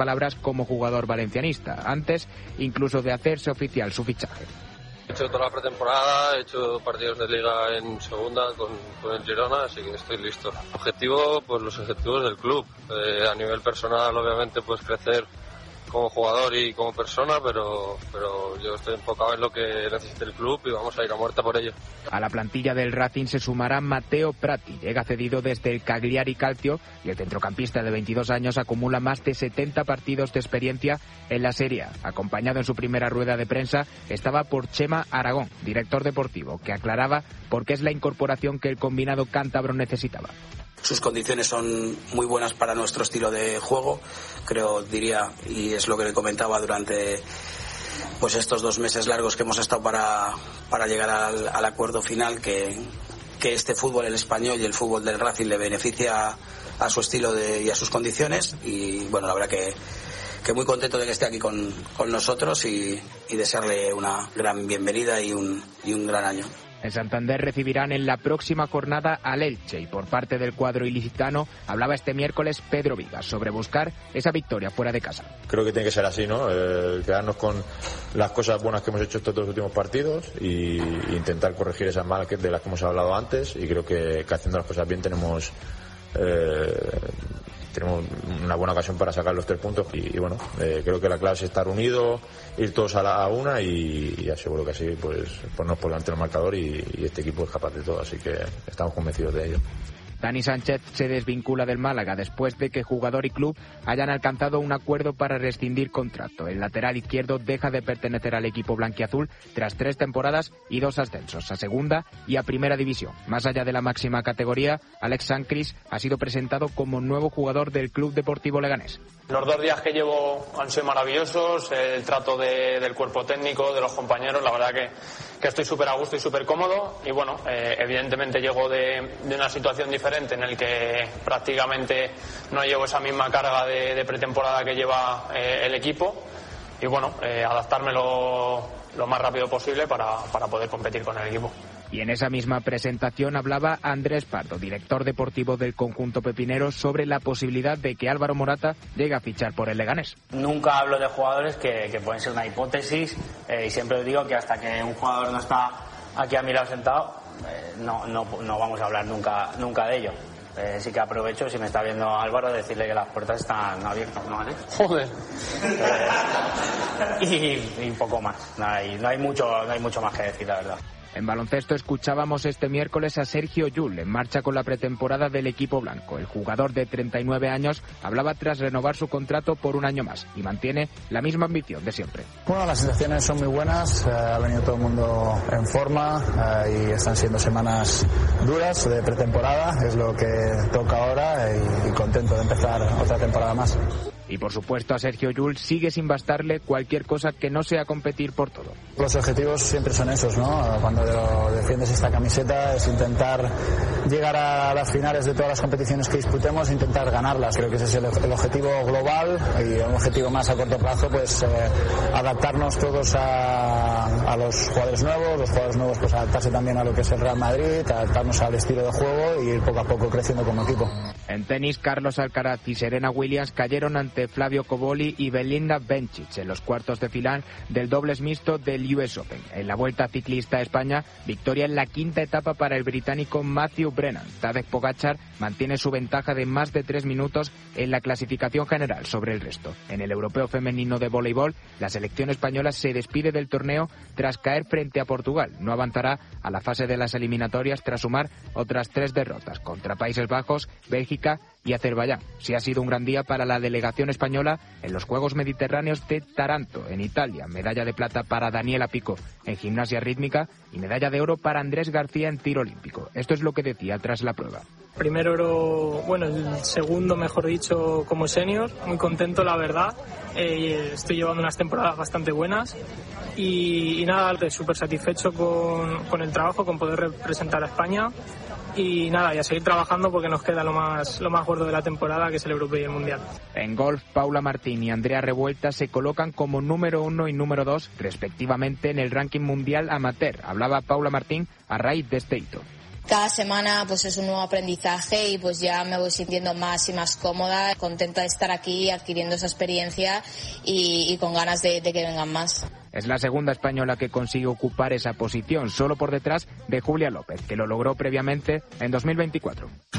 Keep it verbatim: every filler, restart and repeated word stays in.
palabras como jugador valencianista, antes incluso de hacerse oficial su fichaje. He hecho toda la pretemporada, he hecho partidos de liga en segunda con, con el Girona, así que estoy listo. Objetivo, pues los objetivos del club. Eh, a nivel personal, obviamente, pues crecer como jugador y como persona, pero, pero yo estoy enfocado en lo que necesite el club y vamos a ir a muerte por ello. A la plantilla del Racing se sumará Matteo Prati, llega cedido desde el Cagliari Calcio y el centrocampista de veintidós años acumula más de setenta partidos de experiencia en la Serie A. Acompañado en su primera rueda de prensa estaba por Chema Aragón, director deportivo, que aclaraba por qué es la incorporación que el combinado cántabro necesitaba. Sus condiciones son muy buenas para nuestro estilo de juego, creo, diría, y es lo que le comentaba durante pues estos dos meses largos que hemos estado para, para llegar al, al acuerdo final, que, que este fútbol, el español y el fútbol del Racing le beneficia a su estilo de, y a sus condiciones, y bueno, la verdad que, que muy contento de que esté aquí con, con nosotros y, y desearle una gran bienvenida y un, y un gran año. En Santander recibirán en la próxima jornada al Elche y por parte del cuadro ilicitano hablaba este miércoles Pedro Vigas sobre buscar esa victoria fuera de casa. Creo que tiene que ser así, ¿no? Eh, quedarnos con las cosas buenas que hemos hecho estos dos últimos partidos y intentar corregir esas malas de las que hemos hablado antes, y creo que, que haciendo las cosas bien tenemos eh, tenemos una buena ocasión para sacar los tres puntos y, y bueno, eh, creo que la clave es estar unidos, ir todos a, la, a una y, y aseguro que así pues ponernos por delante del marcador y, y este equipo es capaz de todo, así que estamos convencidos de ello. Dani Sánchez se desvincula del Málaga después de que jugador y club hayan alcanzado un acuerdo para rescindir contrato. El lateral izquierdo deja de pertenecer al equipo blanquiazul tras tres temporadas y dos ascensos a segunda y a primera división. Más allá de la máxima categoría, Alex Sancris ha sido presentado como nuevo jugador del Club Deportivo Leganés. Los dos días que llevo han sido maravillosos, el trato de, del cuerpo técnico, de los compañeros, la verdad que, que estoy súper a gusto y súper cómodo y bueno, eh, evidentemente llego de, de una situación diferente en el que prácticamente no llevo esa misma carga de, de pretemporada que lleva eh, el equipo y bueno, eh, adaptarme lo, lo más rápido posible para, para poder competir con el equipo. Y en esa misma presentación hablaba Andrés Pardo, director deportivo del conjunto pepinero, sobre la posibilidad de que Álvaro Morata llegue a fichar por el Leganés. Nunca hablo de jugadores que, que pueden ser una hipótesis eh, y siempre digo que hasta que un jugador no está aquí a mi lado sentado eh, no, no, no vamos a hablar nunca, nunca de ello. Eh, sí que aprovecho, si me está viendo Álvaro, decirle que las puertas están abiertas, ¿no, Alex? Joder. Eh, y, y un poco más. No hay, no hay mucho, no hay mucho más que decir, la verdad. En baloncesto escuchábamos este miércoles a Sergio Llull, en marcha con la pretemporada del equipo blanco. El jugador de treinta y nueve años hablaba tras renovar su contrato por un año más y mantiene la misma ambición de siempre. Bueno, las sensaciones son muy buenas, eh, ha venido todo el mundo en forma eh, y están siendo semanas duras de pretemporada, es lo que toca ahora y, y contento de empezar otra temporada más. Y por supuesto a Sergio Llull sigue sin bastarle cualquier cosa que no sea competir por todo. Los objetivos siempre son esos, ¿no? Cuando defiendes esta camiseta es intentar llegar a las finales de todas las competiciones que disputemos, intentar ganarlas. Creo que ese es el, el objetivo global y un objetivo más a corto plazo, pues eh, adaptarnos todos a, a los jugadores nuevos, los jugadores nuevos pues adaptarse también a lo que es el Real Madrid, adaptarnos al estilo de juego y ir poco a poco creciendo como equipo. En tenis, Carlos Alcaraz y Serena Williams cayeron ante Flavio Cobolli y Belinda Bencic en los cuartos de final del dobles mixto del U S Open. En la Vuelta Ciclista a España, victoria en la quinta etapa para el británico Matthew Brennan. Tadej Pogačar mantiene su ventaja de más de tres minutos en la clasificación general sobre el resto. En el Europeo Femenino de Voleibol, la selección española se despide del torneo tras caer frente a Portugal. No avanzará a la fase de las eliminatorias tras sumar otras tres derrotas contra Países Bajos, Bélgica y Azerbaiyán. Sí ha sido un gran día para la delegación española en los Juegos Mediterráneos de Taranto, en Italia. Medalla de plata para Daniela Pico en gimnasia rítmica y medalla de oro para Andrés García en tiro olímpico. Esto es lo que decía tras la prueba. Primer oro, bueno, el segundo, mejor dicho, como senior. Muy contento, la verdad. Eh, estoy llevando unas temporadas bastante buenas y, y nada, súper satisfecho con, con el trabajo, con poder representar a España. Y nada, y a seguir trabajando porque nos queda lo más lo más gordo de la temporada, que es el Europeo y el Mundial. En golf, Paula Martín y Andrea Revuelta se colocan como número uno y número dos, respectivamente, en el ranking mundial amateur. Hablaba Paula Martín a raíz de este hito. cada semana pues es un nuevo aprendizaje y pues ya me voy sintiendo más y más cómoda, contenta de estar aquí, adquiriendo esa experiencia y, y con ganas de, de que vengan más. Es la segunda española que consigue ocupar esa posición, solo por detrás de Julia López, que lo logró previamente en dos mil veinticuatro.